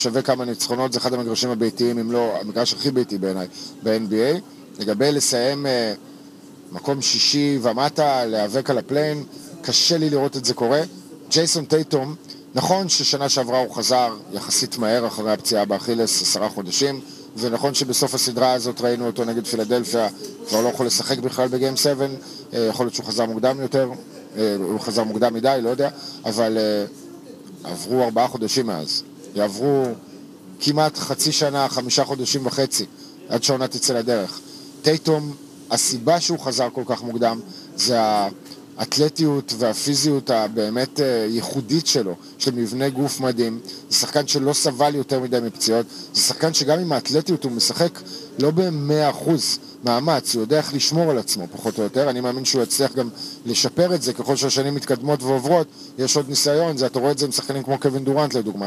שווה כמה ניצחונות, זה אחד המגרשים הביתיים, אם לא המגרש הכי ביתי בעיניי, ב-NBA. לגבי לסיים מקום שישי ומטה, להיאבק על הפליין, קשה לי לראות את זה קורה. ג'ייסון טייטום, נכון ששנה שעברה הוא חזר יחסית מהר אחרי הפציעה באכילס 10 חודשים, ונכון שבסוף הסדרה הזאת ראינו אותו נגד פילדלפיה, כבר לא יכול לשחק בכלל בגיים 7, יכול להיות שהוא חזר מוקדם יותר, הוא חזר מוקדם מדי, לא יודע, אבל עברו 4 חודשים מאז, יעברו כמעט חצי שנה, 5 חודשים וחצי, עד שהעונה תצא לדרך. טייטום, הסיבה שהוא חזר כל כך מוקדם, זה האתלטיות והפיזיות הבאמת ייחודית שלו, של מבנה גוף מדהים. זה שחקן שלא סבל יותר מדי מפציעות, זה שחקן שגם עם האתלטיות הוא משחק לא ב-100% מאמץ, הוא יודע איך לשמור על עצמו פחות או יותר. אני מאמין שהוא יצליח גם לשפר את זה ככל שהשנים מתקדמות ועוברות, יש עוד ניסיון, אתה רואה את זה עם שחקנים כמו קווין דורנט לדוגמה.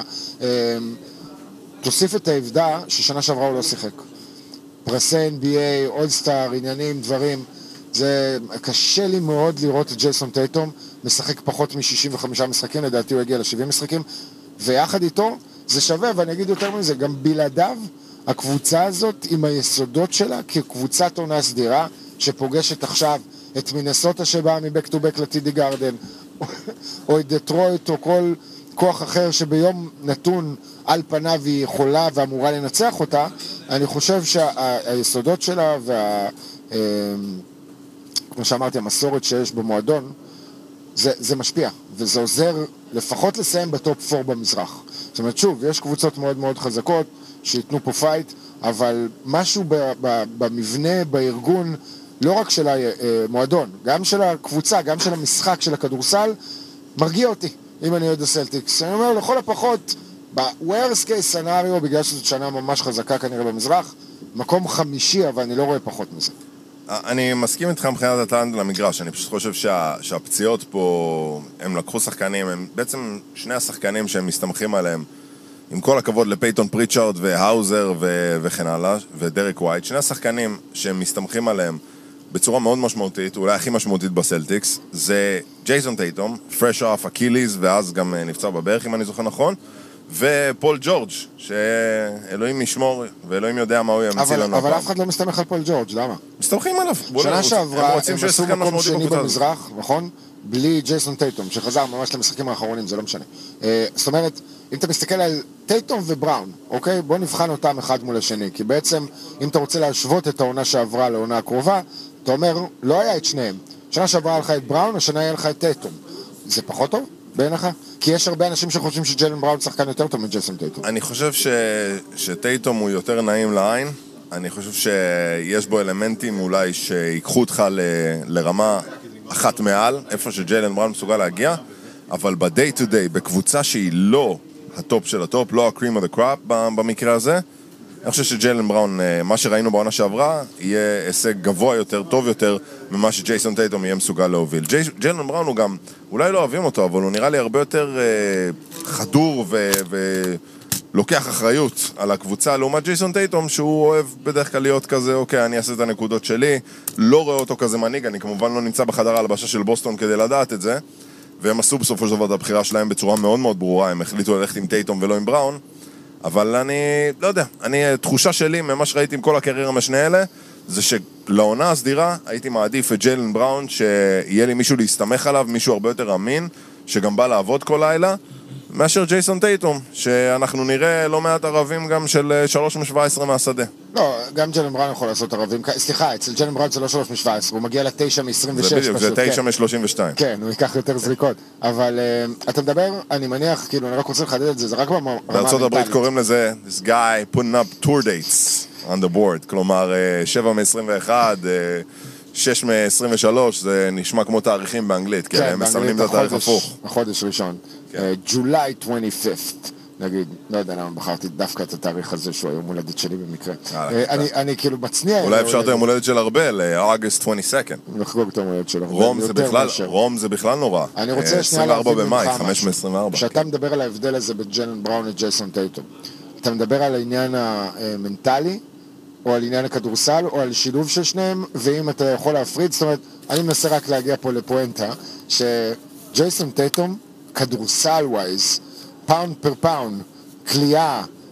תוסיף את העובדה ששנה שעברה הוא לא שיחק. פרסי NBA, אולסטאר, עניינים, דברים, זה קשה לי מאוד לראות את ג'ייסון טייטום משחק פחות מ-65 משחקים, לדעתי הוא הגיע ל-70 משחקים, ויחד איתו זה שווה, ואני אגיד יותר מזה, גם בלעדיו הקבוצה הזאת עם היסודות שלה כקבוצת עונה סדירה, שפוגשת עכשיו את מינסוטה שבאה מבק טו בק לטידי גרדן, או את דטרויט, או כל כוח אחר שביום נתון על פניו היא יכולה ואמורה לנצח אותה. אני חושב שהיסודות שלה כמו שאמרתי, המסורת שיש במועדון, זה משפיע, וזה עוזר לפחות לסיים בטופ 4 במזרח. זאת אומרת, שוב, יש קבוצות מאוד מאוד חזקות שיתנו פה פייט, אבל משהו במבנה, בארגון, לא רק של המועדון, גם של הקבוצה, גם של המשחק, של הכדורסל, מרגיע אותי, אם אני יודע הסלטיקס. אני אומר, לכל הפחות, ב-worst case scenario, בגלל שזאת שנה ממש חזקה כנראה במזרח, מקום 5, אבל אני לא רואה פחות מזה. אני מסכים איתך מבחינת הטלנט למגרש, אני פשוט חושב שהפציעות פה, הם לקחו שחקנים, הם בעצם שני השחקנים שהם מסתמכים עליהם, עם כל הכבוד לפייטון פריצ'ארד והאוזר וכן הלאה, ודרק ווייט, שני השחקנים שהם מסתמכים עליהם בצורה מאוד משמעותית, אולי הכי משמעותית בסלטיקס, זה ג'ייסון טייטום, פרש אוף אקיליז, ואז גם נפצע בברך אם אני זוכר נכון, ופול ג'ורג' שאלוהים ישמור ואלוהים יודע מה הוא ימציא לנו. אבל אף אחד לא מסתמך על פול ג'ורג', למה? מסתמכים עליו. שנה שעברה הם עשו מקום שני במזרח, נכון? בלי ג'ייסון טייטום, שחזר ממש למשחקים האחרונים, זה לא משנה. זאת אומרת, אם אתה מסתכל על טייטום ובראון, אוקיי? בוא נבחן אותם אחד מול השני, כי בעצם אם אתה רוצה להשוות את העונה שעברה לעונה הקרובה, אתה אומר, לא היה את שניהם. שנה שעברה היה לך את בראון, השנה היה לך את טייטום. זה פחות טוב בעיניך? כי יש הרבה אנשים שחושבים שג'יילן בראון שחקן יותר טוב מג'ייסון טייטום. אני חושב שטייטום הוא יותר נעים לעין. אני חושב שיש בו אלמנטים אולי שיקחו אותך לרמה אחת מעל, איפה שג'יילן בראון מסוגל להגיע, אבל ב-day to day, בקבוצה שהיא לא הטופ של הטופ, לא ה-cream of the crop במקרה הזה, אני חושב שג'יילן בראון, מה שראינו בעונה שעברה, יהיה הישג גבוה יותר, טוב יותר, ממה שג'ייסון טייטום יהיה מסוגל להוביל. ג'יילן בראון הוא גם, אולי לא אוהבים אותו, אבל הוא נראה לי הרבה יותר חדור ולוקח אחריות על הקבוצה, לעומת ג'ייסון טייטום, שהוא אוהב בדרך כלל להיות כזה, אוקיי, אני אעשה את הנקודות שלי, לא רואה אותו כזה מנהיג, אני כמובן לא נמצא בחדר ההלבשה של בוסטון כדי לדעת את זה, והם עשו בסופו של דבר את הבחירה שלהם בצורה מאוד מאוד ברורה, הם החליטו ללכת עם טייטום ולא עם בראון, אבל אני לא יודע, תחושה שלי ממה שראיתי עם כל הקריירה משני אלה, זה שלעונה הסדירה הייתי מעדיף את ג'יילן בראון, שיהיה לי מישהו להסתמך עליו, מישהו הרבה יותר אמין, שגם בא לעבוד כל לילה, מאשר ג'ייסון טייטום, שאנחנו נראה לא מעט ערבים גם של 3-17 מהשדה. לא, גם ג'יילן בראון יכול לעשות ערבים, סליחה, אצל ג'יילן בראון זה לא 3-17, הוא מגיע ל9-26. זה בדיוק, זה 9-32. כן, הוא ייקח יותר זריקות, אבל אתה מדבר, אני מניח, כאילו, אני רק רוצה לחדד את זה, זה רק ברמה המנטלית. בארצות הברית קוראים לזה, this guy putting up tour dates on the board, כלומר 7-21, 6-23, זה נשמע כמו תאריכים באנגלית, כי הם מסמנים את התאריך הפוך. החודש ראשון, July 25th, נגיד, לא יודע למה בחרתי דווקא את התאריך הזה, שהוא היום הולדת שלי במקרה. אני כאילו מצניע. אולי אפשר את היום הולדת של הרבה, ל-August 22nd. נחגוג את היום הולדת של הרבה. רום זה בכלל נורא. אני רוצה שנייה להבין ממך משהו. כשאתה מדבר על ההבדל הזה בין ג'יילן בראון לג'ייסון טייטום, אתה מדבר על העניין המנטלי, או על עניין הכדורסל, או על שילוב של שניהם, ואם אתה יכול להפריד, זאת אומרת, אני מנסה רק להגיע פה לפואנטה, שג'ייסון טייטום, כדורסל ווייז, פאונד פר פאונד, קליעה,